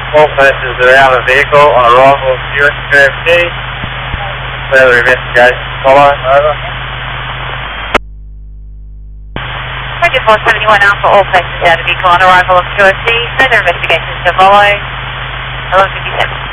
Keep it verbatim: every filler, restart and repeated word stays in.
All passengers are out of the vehicle on arrival of Q F T. Further investigation follow. Over. Roger four seventy-one Alpha, all passengers out of vehicle on arrival of Q F T. Further investigations to follow. eleven fifty-seven.